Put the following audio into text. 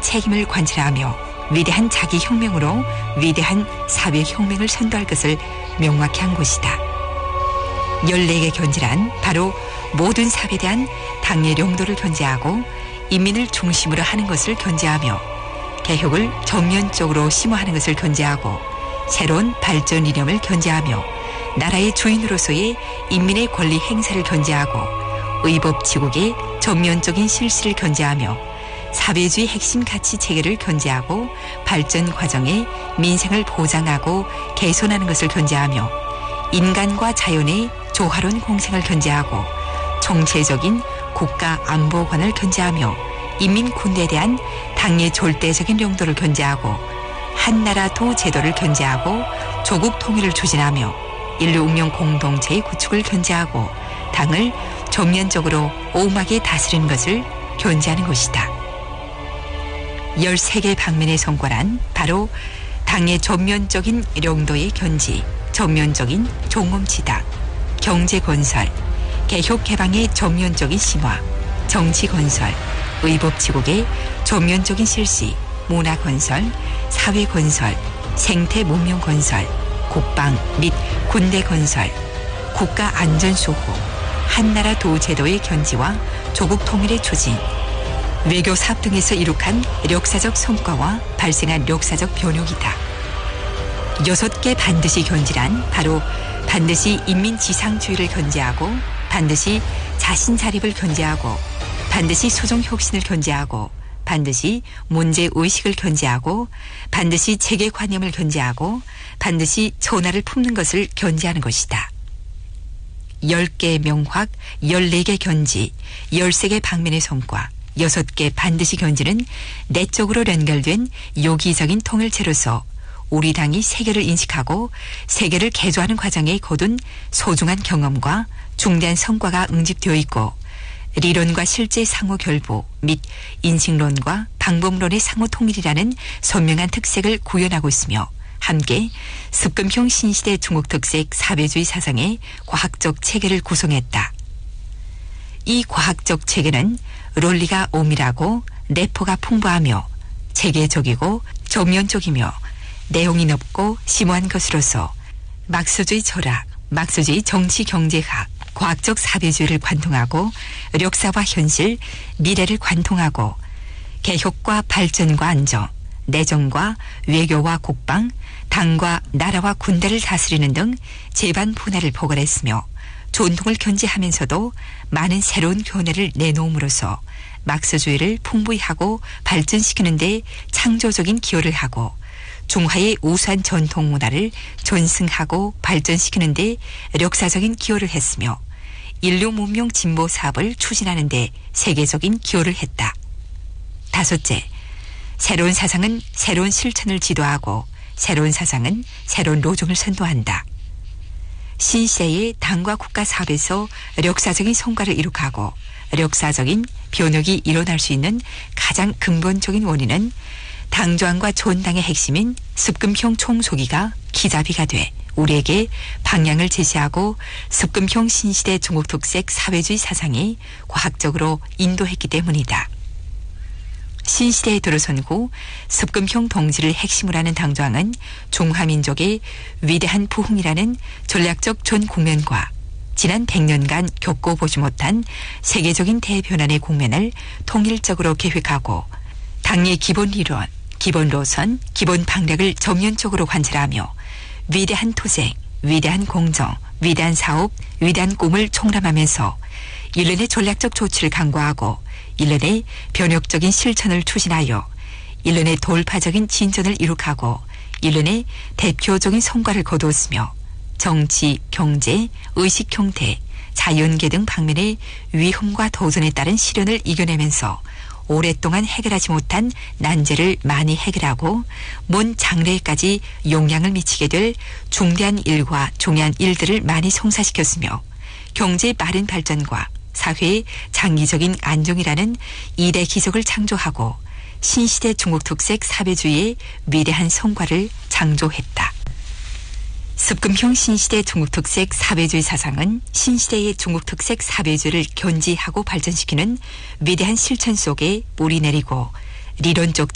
책임을 관철하며 위대한 자기혁명으로 위대한 사회혁명을 선도할 것을 명확히 한 곳이다. 14개 견지란 바로 모든 사회에 대한 당의 용도를 견제하고 인민을 중심으로 하는 것을 견제하며 개혁을 전면적으로 심화하는 것을 견제하고 새로운 발전 이념을 견제하며 나라의 주인으로서의 인민의 권리 행사를 견제하고 의법치국의 전면적인 실시를 견제하며 사회주의 핵심 가치 체계를 견제하고 발전 과정에 민생을 보장하고 개선하는 것을 견제하며 인간과 자연의 조화로운 공생을 견제하고 총체적인 국가 안보관을 견제하며 인민 군대에 대한 당의 절대적인 용도를 견제하고 한나라 도 제도를 견제하고 조국 통일을 추진하며 인류 운명 공동체의 구축을 견제하고 당을 전면적으로 엄하게 다스리는 것을 견제하는 것이다. 13개 방면의 성과란 바로 당의 전면적인 용도의 견지, 전면적인 종엄지당, 경제건설, 개혁개방의 전면적인 심화, 정치건설, 의법치국의 전면적인 실시, 문화건설, 사회건설, 생태문명건설, 국방 및 군대건설, 국가안전수호, 한나라 도제도의 견지와 조국 통일의 추진, 외교사업 등에서 이룩한 역사적 성과와 발생한 역사적 변혁이다. 6개 반드시 견지란 바로 반드시 인민지상주의를 견제하고 반드시 자신자립을 견제하고 반드시 소정혁신을 견제하고 반드시 문제의식을 견제하고 반드시 체계관념을 견제하고 반드시 전화를 품는 것을 견제하는 것이다. 10개 명확, 14개 견지, 13개 방면의 성과, 6개 반드시 견지는 내적으로 연결된 요기적인 통일체로서 우리 당이 세계를 인식하고 세계를 개조하는 과정에 거둔 소중한 경험과 중대한 성과가 응집되어 있고 리론과 실제 상호 결부 및 인식론과 방법론의 상호 통일이라는 선명한 특색을 구현하고 있으며 함께 습금형 신시대 중국 특색 사회주의 사상의 과학적 체계를 구성했다. 이 과학적 체계는 논리가 오밀하고 내포가 풍부하며 체계적이고 전면적이며 내용이 넓고 심오한 것으로서 막스주의 철학, 막스주의 정치 경제학, 과학적 사회주의를 관통하고 역사와 현실, 미래를 관통하고 개혁과 발전과 안정, 내정과 외교와 국방, 당과 나라와 군대를 다스리는 등 제반 분야를 포괄했으며 전통을 견지하면서도 많은 새로운 견해를 내놓음으로써 막스주의를 풍부히 하고 발전시키는 데 창조적인 기여를 하고 중화의 우수한 전통 문화를 전승하고 발전시키는 데 역사적인 기여를 했으며 인류 문명 진보 사업을 추진하는 데 세계적인 기여를 했다. 5째, 새로운 사상은 새로운 실천을 지도하고 새로운 사상은 새로운 노정을 선도한다. 신시대의 당과 국가 사업에서 역사적인 성과를 이룩하고 역사적인 변혁이 일어날 수 있는 가장 근본적인 원인은 당조항과 전당의 핵심인 습금형 총소기가 기자비가 돼 우리에게 방향을 제시하고 습금형 신시대 중국 특색 사회주의 사상이 과학적으로 인도했기 때문이다. 신시대에 들어선 후 습금형 동지를 핵심으로 하는 당조항은 중화민족의 위대한 부흥이라는 전략적 전 국면과 지난 100년간 겪어보지 못한 세계적인 대변환의 국면을 통일적으로 계획하고 당의 기본 이론, 기본 노선, 기본 방략을 전면적으로 관찰하며 위대한 투쟁, 위대한 공정, 위대한 사업, 위대한 꿈을 총람하면서 일련의 전략적 조치를 강구하고 일련의 변혁적인 실천을 추진하여 일련의 돌파적인 진전을 이룩하고 일련의 대표적인 성과를 거두었으며 정치, 경제, 의식 형태, 자연계 등 방면의 위험과 도전에 따른 시련을 이겨내면서 오랫동안 해결하지 못한 난제를 많이 해결하고 먼 장래까지 영향을 미치게 될 중대한 일과 중요한 일들을 많이 성사시켰으며 경제의 빠른 발전과 사회의 장기적인 안정이라는 이대 기적을 창조하고 신시대 중국 특색 사회주의의 위대한 성과를 창조했다. 습금형 신시대 중국 특색 사회주의 사상은 신시대의 중국 특색 사회주의를 견지하고 발전시키는 위대한 실천 속에 뿌리 내리고 리론적